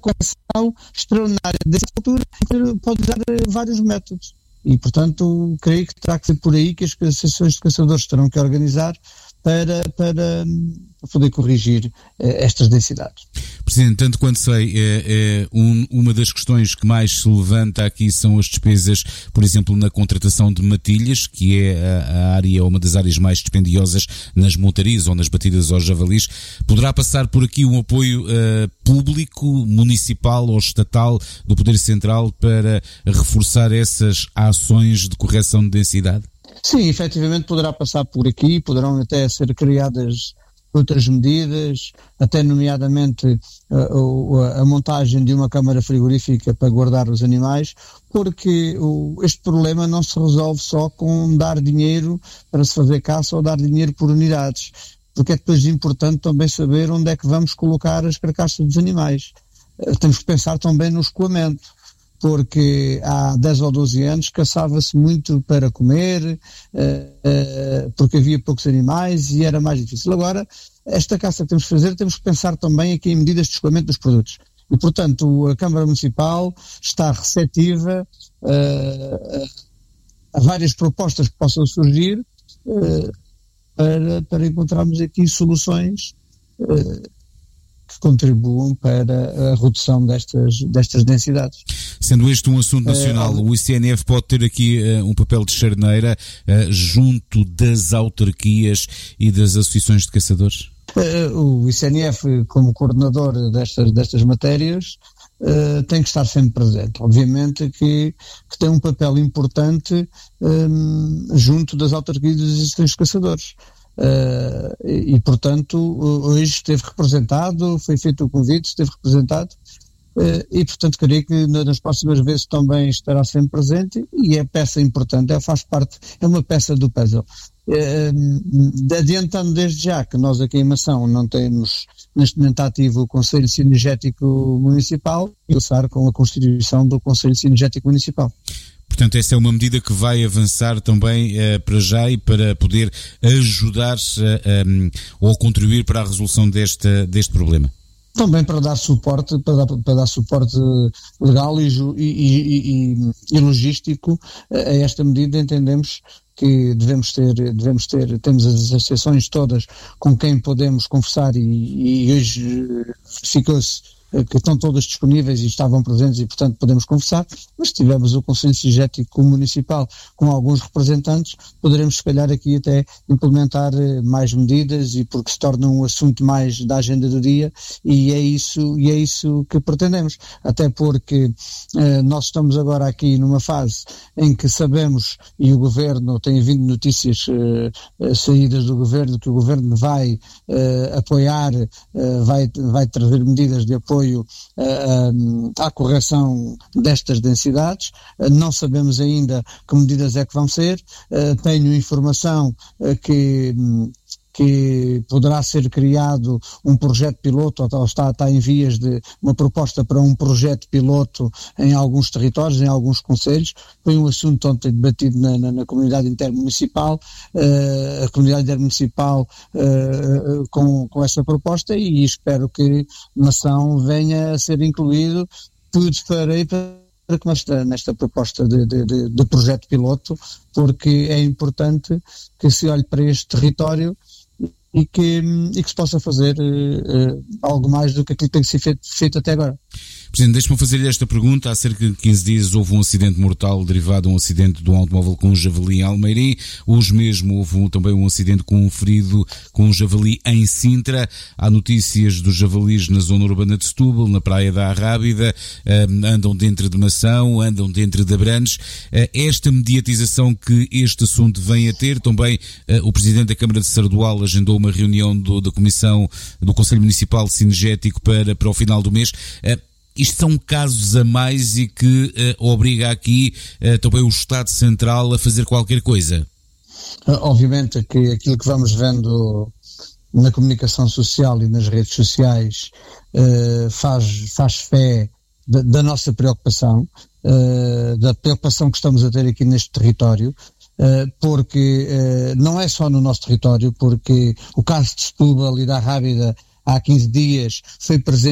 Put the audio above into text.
correção extraordinária dessa altura pode usar vários métodos. E, portanto, creio que terá que ser por aí que as associações de caçadores terão que organizar para poder corrigir estas densidades. Presidente, tanto quanto sei, uma das questões que mais se levanta aqui são as despesas, por exemplo, na contratação de matilhas, que é a área, uma das áreas mais dispendiosas nas montarias ou nas batidas aos javalis. Poderá passar por aqui um apoio público, municipal ou estatal do Poder Central para reforçar essas ações de correção de densidade? Sim, efetivamente poderá passar por aqui, poderão até ser criadas outras medidas, até nomeadamente a montagem de uma câmara frigorífica para guardar os animais, porque este problema não se resolve só com dar dinheiro para se fazer caça ou dar dinheiro por unidades, porque é depois importante também saber onde é que vamos colocar as carcaças dos animais. Temos que pensar também no escoamento, porque há 10 ou 12 anos caçava-se muito para comer, porque havia poucos animais e era mais difícil. Agora, esta caça que temos que fazer, temos que pensar também aqui em medidas de escoamento dos produtos. E, portanto, a Câmara Municipal está receptiva a várias propostas que possam surgir para encontrarmos aqui soluções que contribuam para a redução destas densidades. Sendo este um assunto nacional, o ICNF pode ter aqui um papel de charneira junto das autarquias e das associações de caçadores? O ICNF, como coordenador destas matérias, tem que estar sempre presente. Obviamente que tem um papel importante junto das autarquias e das associações de caçadores. E portanto hoje esteve representado, foi feito o convite, esteve representado, e portanto creio que nas próximas vezes também estará sempre presente, e é peça importante, faz parte, é uma peça do puzzle. Adiantando desde já que nós aqui em Mação não temos neste momento ativo o Conselho Cinegético Municipal, e começar com a constituição do Conselho Cinegético Municipal. Portanto, essa é uma medida que vai avançar também para já e para poder ajudar ou contribuir para a resolução deste problema. Também para dar suporte, para dar suporte legal e logístico a esta medida. Entendemos que temos as associações todas com quem podemos conversar e hoje ficou-se que estão todas disponíveis e estavam presentes e, portanto, podemos conversar, mas tivemos o Conselho Cinegético Municipal com alguns representantes, poderemos, se calhar, aqui até implementar mais medidas, e porque se torna um assunto mais da agenda do dia, e é isso que pretendemos. Até porque nós estamos agora aqui numa fase em que sabemos, e o Governo, tem havido notícias saídas do Governo, que o Governo vai apoiar, vai trazer medidas de apoio à correção destas densidades. Não sabemos ainda que medidas é que vão ser. Tenho informação que poderá ser criado um projeto piloto, ou está em vias de uma proposta para um projeto piloto em alguns territórios, em alguns concelhos. Foi um assunto ontem debatido na comunidade intermunicipal, a comunidade intermunicipal com essa proposta, e espero que Mação venha a ser incluído. Tudo farei para que nesta proposta de projeto piloto, porque é importante que se olhe para este território e que se possa fazer algo mais do que aquilo que tem que ser feito até agora. Presidente, deixe-me fazer-lhe esta pergunta. Há cerca de 15 dias houve um acidente mortal derivado de um acidente de um automóvel com um javali em Almeirim. Hoje mesmo houve também um acidente com um ferido com um javali em Sintra. Há notícias dos javalis na zona urbana de Setúbal, na praia da Arrábida, andam dentro de Mação, andam dentro de Abrantes. Esta mediatização que este assunto vem a ter, também o Presidente da Câmara de Sardual agendou uma reunião da Comissão do Conselho Municipal Cinegético para o final do mês. Isto são casos a mais e que obriga aqui também o Estado Central a fazer qualquer coisa. Obviamente que aquilo que vamos vendo na comunicação social e nas redes sociais faz fé da nossa preocupação, da preocupação que estamos a ter aqui neste território, porque não é só no nosso território, porque o caso de Setúbal e da Arrábida há 15 dias foi presente